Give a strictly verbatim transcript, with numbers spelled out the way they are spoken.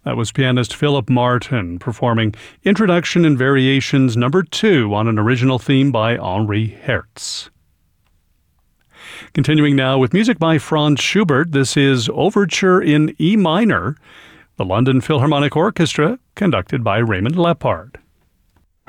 That was pianist Philip Martin performing Introduction and Variations number two on an original theme by Henri Hertz. Continuing now with music by Franz Schubert, this is Overture in E minor, the London Philharmonic Orchestra, conducted by Raymond Lepard.